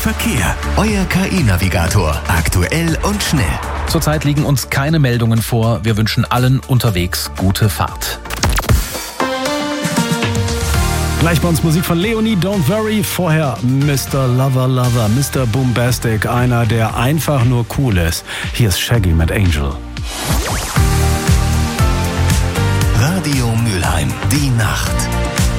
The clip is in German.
Verkehr. Euer KI-Navigator. Aktuell und schnell. Zurzeit liegen uns keine Meldungen vor. Wir wünschen allen unterwegs gute Fahrt. Gleich bei uns Musik von Leonie, Don't Worry. Vorher Mr. Lover Lover, Mr. Boombastic, einer, der einfach nur cool ist. Hier ist Shaggy mit Angel. Radio Mülheim, die Nacht.